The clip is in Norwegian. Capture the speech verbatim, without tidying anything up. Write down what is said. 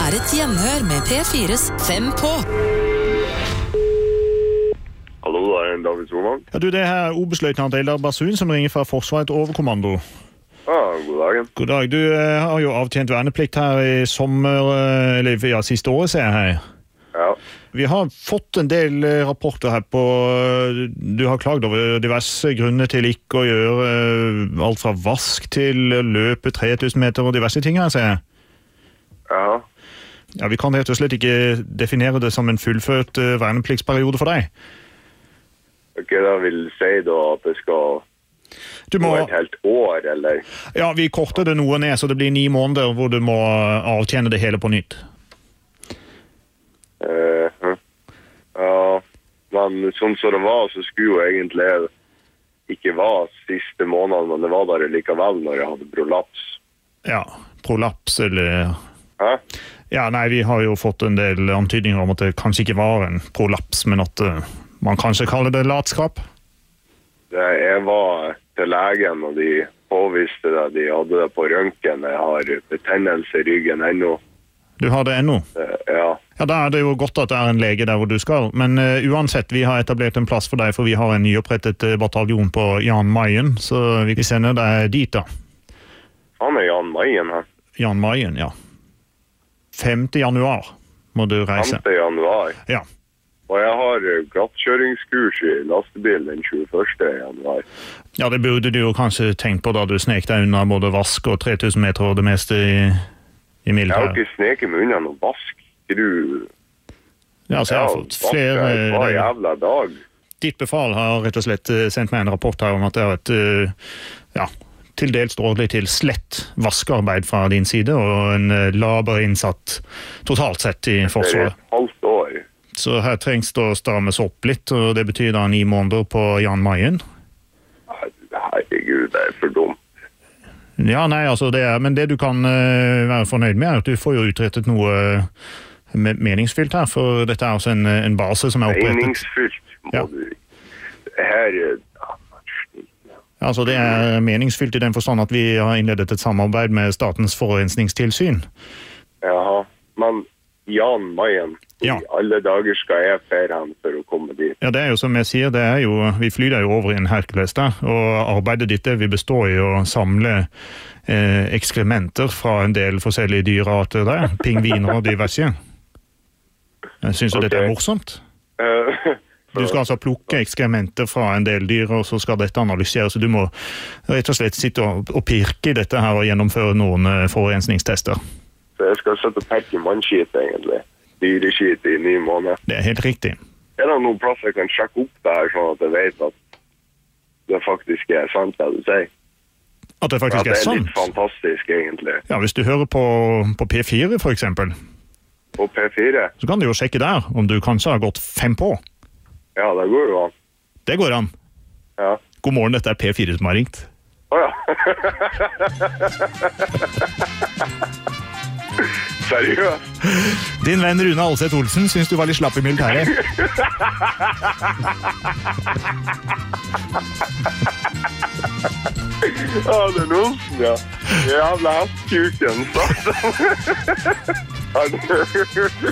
er et gjenhør med P fires Fem på. Hallo, det er en David Solvang. Ja, du, det er oberstløytnant Eldar Basun som ringer fra Forsvaret overkommando. Ja, god dagen. God dag. Du eh, har jo avtjent verneplikt her i sommer, eh, eller ja, siste året, ser jeg her. Ja. Vi har fått en del eh, rapporter her på, eh, du har klaget over diverse grunner til ikke å gjøre eh, alt fra vask til løpe tre tusen meter og diverse ting her, ser jeg. Ja. Ja, vi kan rett og slett ikke definere det som en fullført eh, vernepliktsperiode for deg. Ok, da vil si da at det skal Du må, gå et helt år, eller? ja, vi korter det noe ned, så det blir ni måneder hvor du må avtjene det hele på nytt. Uh, ja, men sånn som det var, så skulle jo egentlig ikke være siste måneden, men det var der likevel når jeg hadde prolaps. Ja, prolaps eller... Hæ? Ja, nei, vi har jo fått en del antydninger om at det kanskje ikke var en prolaps, men at uh, man kanskje kaller det latskap. Det, jeg var til legen, og de påviste det. De hadde det på røntgen. Jeg har betennelse i ryggen ennå. Du har det ennå? Uh, ja. Ja, da er det jo godt at det er en lege der hvor du skal. Men uh, uansett, vi har etablert en plass for deg, for vi har en nyopprettet uh, bataljon på Jan Mayen, så vi sender deg dit da. Han er Jan Mayen her. Jan Mayen, ja. femte januar må du reise. femte januar? Ja. Og jeg har glattkjøringskurs i lastebil den tjueførste januar. Ja, det burde du jo kanskje tenkt på da du snek deg unna både vask og tre tusen meter og det meste i, i militæret. Jeg har ikke sneket meg unna noen vask. Du... Ja, så jeg har fått flere... Hver jævla dag. Ditt befal har rett og slett sendt meg en rapport her om at det er et, ja, til dels dårlig til slett vaskearbeid fra din side, og en laber innsatt totalt sett i Forsvaret. Det er et halvt år. Så her trengs det å strammes opp litt, og det betyr da ni måneder på Jan Mayen. Herregud, det er for dumt. Ja, nei, altså det er, men det du kan uh, være fornøyd med er at du får jo utrettet noe uh, meningsfylt her, for dette er også en, en base som er opprettet. Meningsfylt, må ja. du... Her... Ja, altså det er meningsfylt i den forstand at vi har innledet et samarbeid med Statens forurensningstilsyn. Jaha, men Jan Mayen, ja. I alle dager skal jeg fære han for å komme dit. Ja, det er jo som jeg sier, det er jo, vi flyr deg jo over i en Hercules der, og arbeidet ditt det vil bestå i å samle eh, ekskrementer fra en del forskjellige dyrearter der, pingviner og diverse. Jeg synes jo okay. Dette er morsomt. Uh, Du skal altså plukke ekskrementer fra en del dyr, og så skal dette analyseres, så du må rett og slett sitte og, og pirke i dette her og gjennomføre noen uh, forurensningstester. Så jeg skal sette perk i mannskit, egentlig. Dyreskit i ni måneder. Det er helt riktig. Er det noen plass jeg kan sjekke opp det her, sånn at jeg vet at det faktisk er sant, det du sier? At det faktisk ja, er sant? Det er litt fantastisk, egentlig. Ja, hvis du hører på, på P fire, for eksempel. På P fire? Så kan du jo sjekke der, om du kanskje har gått fem på. Ja, det går jo an. Det går an. Ja. God morgen, dette er P fire som har ringt. Åja. Seriøst? Din venn Rune Alseth Olsen synes du var litt slapp i militæret. Ja, det er Olsen, ja. Jævla hestkuken, satan.